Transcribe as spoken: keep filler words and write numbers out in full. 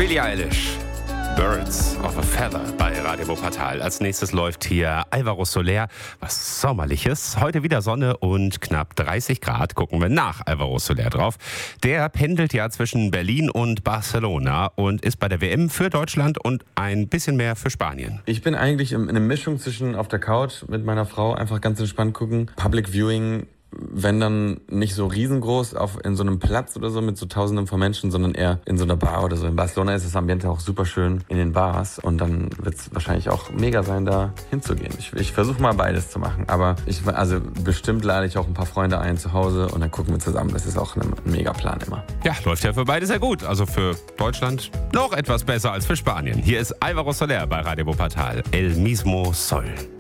Billie Eilish, Birds of a Feather bei Radio Wuppertal. Als nächstes läuft hier Alvaro Soler, was Sommerliches. Heute wieder Sonne und knapp dreißig Grad. Gucken wir nach Alvaro Soler drauf. Der pendelt ja zwischen Berlin und Barcelona und ist bei der W M für Deutschland und ein bisschen mehr für Spanien. Ich bin eigentlich in einer Mischung zwischen auf der Couch mit meiner Frau einfach ganz entspannt gucken, Public Viewing, wenn dann nicht so riesengroß auf in so einem Platz oder so mit so Tausenden von Menschen, sondern eher in so einer Bar oder so. In Barcelona ist das Ambiente auch super schön in den Bars und dann wird es wahrscheinlich auch mega sein, da hinzugehen. Ich, ich versuche mal beides zu machen, aber ich, also bestimmt lade ich auch ein paar Freunde ein zu Hause und dann gucken wir zusammen. Das ist auch ein Mega-Plan immer. Ja, läuft ja für beide sehr gut. Also für Deutschland noch etwas besser als für Spanien. Hier ist Alvaro Soler bei Radio Wuppertal. El mismo Sol.